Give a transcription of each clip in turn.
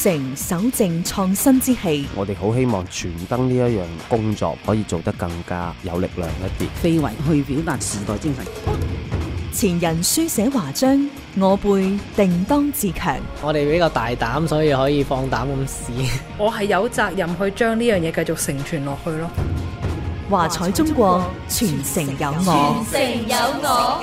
承守正創新之氣， 我哋好希望傳燈呢一樣工作可以做得更加有力量一啲， 非遺去表達時代精神。 前人書寫華章，我輩定當自強。 我哋比較大膽，所以可以放膽咁試。 我係有責任去將呢樣嘢繼續承傳落去咯。 華彩中國，傳承有我， 傳承有我。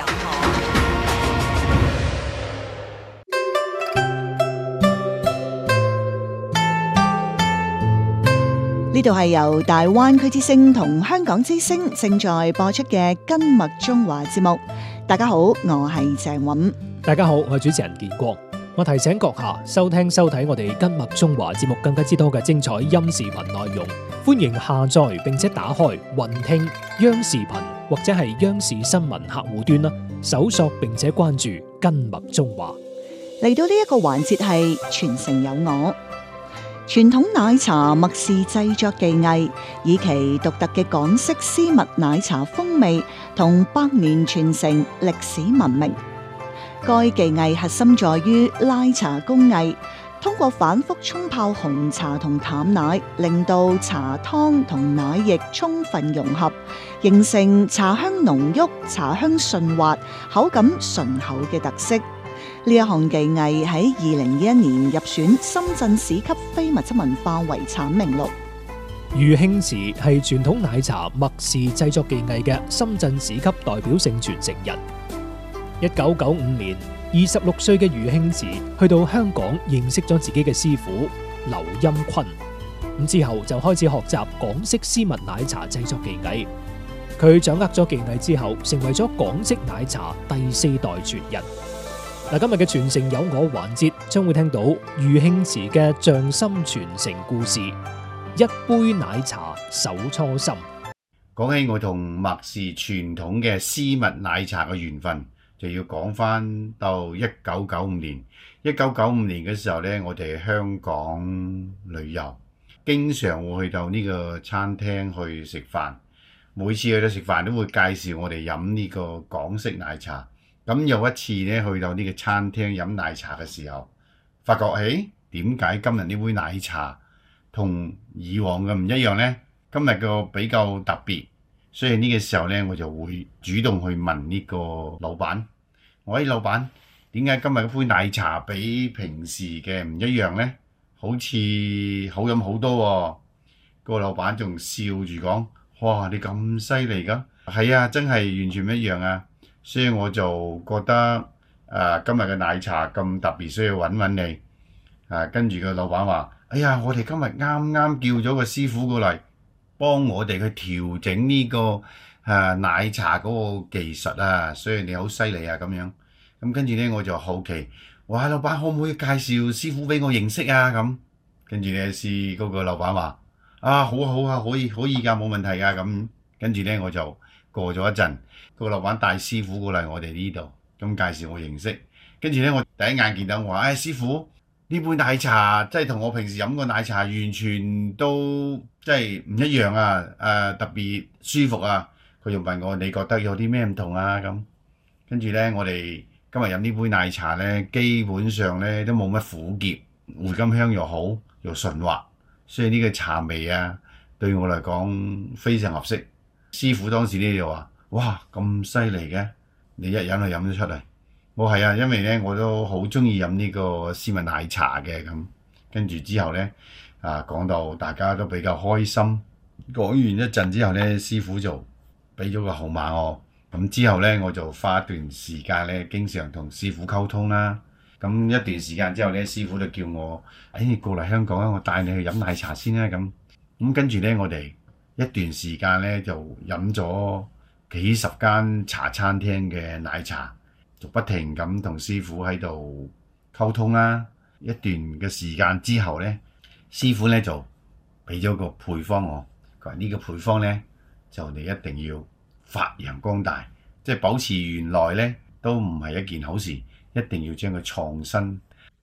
呢度係由大灣區之聲同香港之聲正在播出嘅《根脈中華》節目。大家好，我係鄭韻。 大家好，我係主持人建國。我提醒閣下收聽收睇我哋《根脈中華》節目更加之多嘅精彩音視頻內容，歡迎下載並且打開雲聽央視頻或者係央視新聞客戶端啦，搜索並且關注《根脈中華》。 嚟到呢一個環節係傳承有我。傳統奶茶麥氏製作技藝，以其獨特嘅港式絲襪奶茶風味同百年傳承歷史聞名。該技藝核心在於拉茶工藝，通過反覆沖泡紅茶同淡奶，令到茶湯同奶液充分融合，形成茶香濃郁、茶香順滑、口感醇厚嘅特色。呢一項技藝喺2021年入選深圳市級非物質文化遺產名錄。 余慶慈係傳統奶茶麥氏製作技藝嘅深圳市級代表性傳承人。1995年，26歲嘅余慶慈去到香港認識咗自己嘅師傅劉欽坤，咁之後就開始學習港式絲襪奶茶製作技藝。佢掌握咗技藝之後，成為咗港式奶茶第4代傳人。嗱，今日嘅傳承有我環節將會聽到余慶慈嘅匠心傳承故事，一杯奶茶手初心。 講起我同麥氏傳統嘅絲襪奶茶嘅緣分，就要講翻到1995年。1995年嘅時候呢，我哋喺香港旅遊，經常會去到呢個餐廳去食飯。每次去到食飯都會介紹我哋飲呢個港式奶茶。咁有一次呢，去到呢個餐廳飲奶茶嘅時候，發覺點解今日呢杯奶茶同以往嘅唔一樣呢？今日個比較特別，所以呢個時候呢，我就會主動去問呢個老闆，我話老闆，點解今日杯奶茶比平時嘅唔一樣呢？好似好飲好多喎。個老闆仲笑住講：哇，你咁犀利㗎？係啊，真係完全唔一樣啊！所以我就覺得今日嘅奶茶咁特別，需要揾揾你。跟住個老闆話：哎呀，我哋今日啱啱叫咗個師傅過嚟，幫我哋去調整呢個奶茶嗰個技術啊，所以你好犀利啊咁樣。咁跟住呢，我就好奇，哇，老闆可唔可以介紹師傅俾我認識啊？咁跟住呢，嗰個老闆話：好啊好啊，可以㗎，冇問題㗎。咁跟住呢，我就過咗一陣，個老闆帶師傅過嚟我哋呢度，咁介紹我認識。跟住呢，我第一眼見到我話：師傅，呢杯奶茶即係同我平時飲個奶茶完全都即係唔一樣啊！特別舒服啊！佢又問我：你覺得有啲咩唔同啊？咁跟住呢，我哋今日飲呢杯奶茶呢，基本上呢都冇乜苦澀，回甘香又好，又順滑，所以呢個茶味啊，對我嚟講非常合適。師傅當時呢就話：哇，咁犀利嘅，你一飲就飲得出嚟。我係啊，因為呢我都好中意飲呢個絲襪奶茶嘅咁。跟住之後呢，講到大家都比較開心。講完一陣之後呢，師傅就俾咗個號碼我。咁之後呢，我就花一段時間呢，經常同師傅溝通啦。咁一段時間之後呢，師傅就叫我：你過嚟香港啊，我帶你去飲奶茶先啦。咁跟住呢，我哋一段時間呢，就飲咗幾十間茶餐廳嘅奶茶，就不停咁同師傅喺度溝通啦。一段嘅時間之後呢，師傅呢就俾咗個配方我，佢話呢個配方呢，就你一定要發揚光大，即係保持原來呢都唔係一件好事，一定要將佢創新。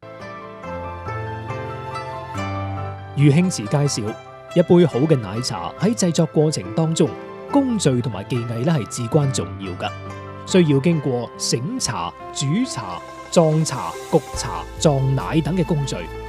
余慶慈介紹，一杯好嘅奶茶喺製作過程當中，工序同埋技藝咧係至關重要㗎，需要經過醒茶、煮茶、撞茶、焗茶、撞奶等嘅工序，